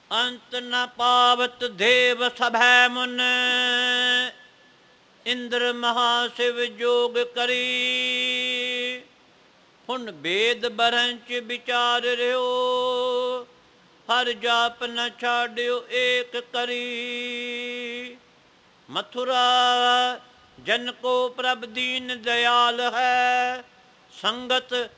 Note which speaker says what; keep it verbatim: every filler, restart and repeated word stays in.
Speaker 1: अंत न पावत देव सभै मुन, इंद्र महाशिव जोग करी। हुन वेद बरंच विचार रहो, हर जाप न छाड्यो एक करी। मथुरा जन को प्रभ दीन दयाल है, संगत